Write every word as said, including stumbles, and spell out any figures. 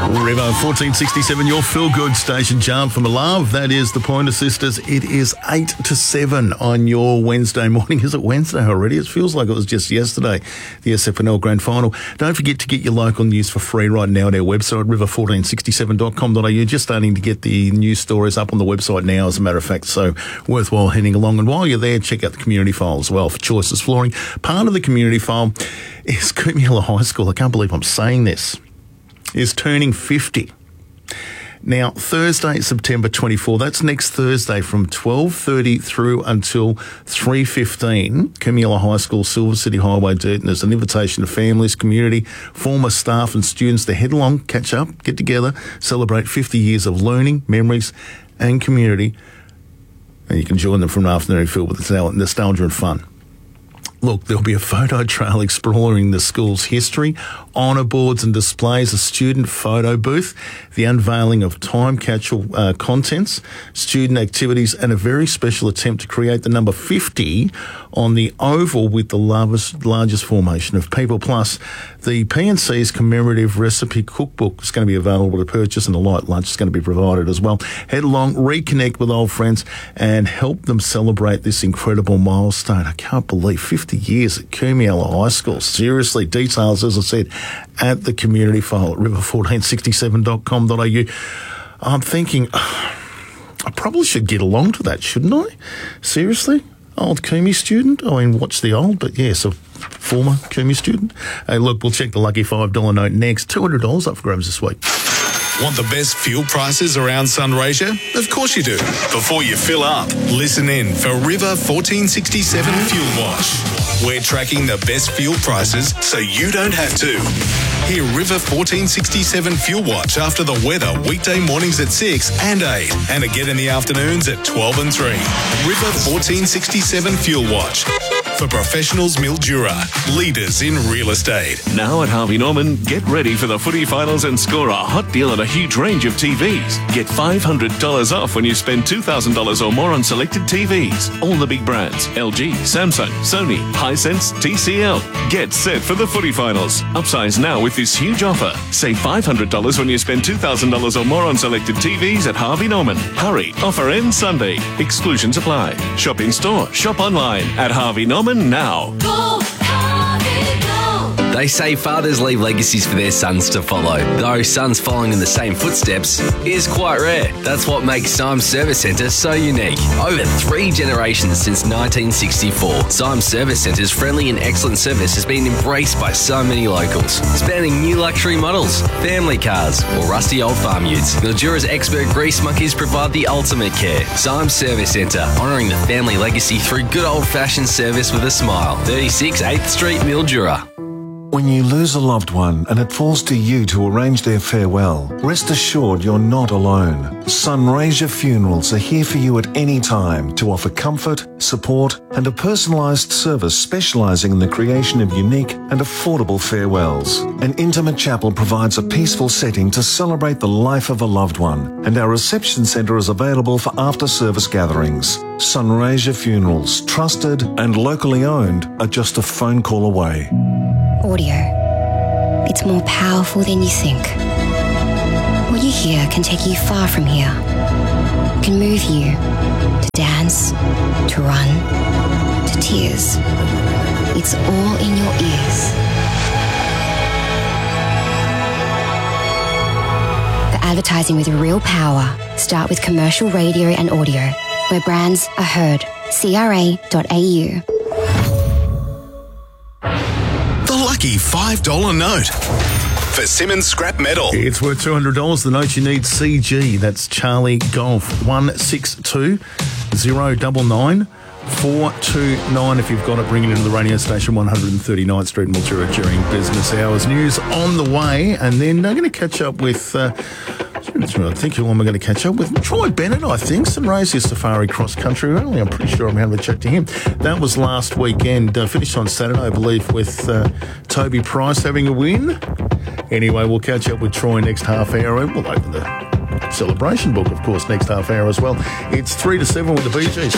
River fourteen sixty-seven, your feel-good station. Jan from Love. That is the Pointer Sisters. It is eight to seven on your Wednesday morning. Is it Wednesday already? It feels like it was just yesterday, the S F N L Grand Final. Don't forget to get your local news for free right now at our website, river fourteen sixty-seven dot com dot a u. Just starting to get the news stories up on the website now, as a matter of fact, so worthwhile heading along. And while you're there, check out the community file as well for Choices Flooring. Part of the community file is Coomilla High School. I can't believe I'm saying this. Is turning fifty. Now, Thursday, September twenty-fourth, that's next Thursday from twelve thirty through until three fifteen, Coomilla High School, Silver City Highway, Durton. There's an invitation to families, community, former staff and students to head along, catch up, get together, celebrate fifty years of learning, memories and community. And you can join them for an afternoon filled with nostalgia and fun. Look, there'll be a photo trail exploring the school's history, honour boards and displays, a student photo booth, the unveiling of time capsule uh, contents, student activities, and a very special attempt to create the number fifty on the oval with the largest, largest formation of people. Plus, the P and C's commemorative recipe cookbook is going to be available to purchase, and a light lunch is going to be provided as well. Head along, reconnect with old friends, and help them celebrate this incredible milestone. I can't believe fifty years at Coomilla High School. Seriously, details, as I said, at the community file at river fourteen sixty-seven dot com dot a u. I'm thinking, I probably should get along to that, shouldn't I? Seriously? Old Coomie student? I mean, what's the old? But yes, a former Coomie student. Hey, look, we'll check the lucky five dollar note next. two hundred dollars up for grabs this week. Want the best fuel prices around Sunraysia? Of course you do. Before you fill up, listen in for River fourteen sixty-seven Fuel Watch. We're tracking the best fuel prices so you don't have to. Hear River fourteen sixty-seven Fuel Watch after the weather weekday mornings at six and eight, and again in the afternoons at twelve and three. River fourteen sixty-seven Fuel Watch. For professionals, Mildura, leaders in real estate. Now at Harvey Norman, get ready for the footy finals and score a hot deal on a huge range of T Vs. Get five hundred dollars off when you spend two thousand dollars or more on selected T Vs. All the big brands, L G, Samsung, Sony, Hisense, T C L. Get set for the footy finals. Upsize now with this huge offer. Save five hundred dollars when you spend two thousand dollars or more on selected T Vs at Harvey Norman. Hurry, offer ends Sunday. Exclusions apply. Shop in store, shop online at Harvey Norman now. Go, Harvey, go. They say fathers leave legacies for their sons to follow, though sons following in the same footsteps is quite rare. That's what makes Symes Service Centre so unique. Over three generations since nineteen sixty-four, Symes Service Centre's friendly and excellent service has been embraced by so many locals, spanning new luxury models, family cars, or rusty old farm utes. Mildura's expert grease monkeys provide the ultimate care. Symes Service Centre, honouring the family legacy through good old-fashioned service with a smile. thirty-six eighth Street, Mildura. When you lose a loved one and it falls to you to arrange their farewell, rest assured you're not alone. Sunraysia Funerals are here for you at any time to offer comfort, support and a personalised service specialising in the creation of unique and affordable farewells. An intimate chapel provides a peaceful setting to celebrate the life of a loved one, and our reception centre is available for after-service gatherings. Sunraysia Funerals, trusted and locally owned, are just a phone call away. Audio. It's more powerful than you think. What you hear can take you far from here. Can move you to dance, to run, to tears. It's all in your ears. For advertising with real power, start with commercial radio and audio, where brands are heard. C R A dot A U. Lucky five dollar note for Simmons Scrap Metal. It's worth two hundred dollars. The note you need, C G. That's Charlie Golf. one six two zero nine nine four two nine. If you've got it, bring it into the radio station, one thirty-ninth Street, Mildura, during business hours. News on the way, and then I'm going to catch up with... Uh, I think who am I going to catch up with? Troy Bennett, I think. Sunraysia Safari Cross Country Rally. I'm pretty sure I'm having a chat to him. That was last weekend. Uh, finished on Saturday, I believe, with uh, Toby Price having a win. Anyway, we'll catch up with Troy next half hour. We'll open the celebration book, of course, next half hour as well. It's three to seven with the Bee Gees.